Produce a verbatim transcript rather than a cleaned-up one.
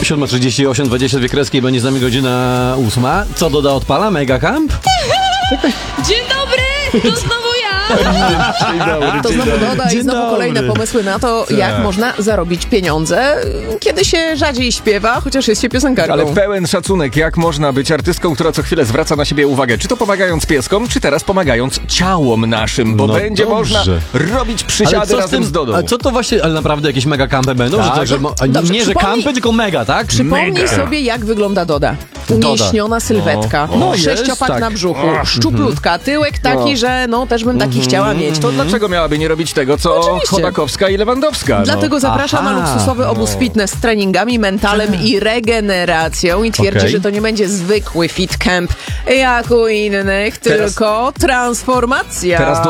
siódma trzydzieści osiem, dwadzieścia dwie kreski i będzie z nami godzina ósma. Co doda odpala? Mega Camp? Dzień dobry! To znowu ja! Dzień dobry, To dzień znowu dobry. doda i Dzień znowu dobry. kolejne pomysły na to, jak Tak. można zarobić pieniądze, kiedy się rzadziej śpiewa, chociaż jest się piosenkarką. Ale pełen szacunek, jak można być artystką, która co chwilę zwraca na siebie uwagę. Czy to pomagając pieskom, czy teraz pomagając ciałom naszym, bo No będzie dobrze. można robić przysiady razem z Dodą. A co to właśnie, ale naprawdę jakieś mega kampy będą? Tak. Że tak, że, mo- a Dobrze, nie, że przypomnij- kampy, tylko mega, tak? Przypomnij Mega. sobie, jak wygląda Doda. Umięśniona sylwetka, No, no sześciopak jest, na tak. brzuchu, szczuplutka, tyłek taki, No. że no też bym taki chciała mieć. To dlaczego miałaby nie robić tego, co Oczywiście. Chodakowska i Lewandowska? No. Dlatego zapraszam Aha. na luksusowy obóz fitness z treningami, mentalem i regeneracją i twierdzi, Okej. że to nie będzie zwykły fit camp jak u innych, tylko transformacja. Teraz do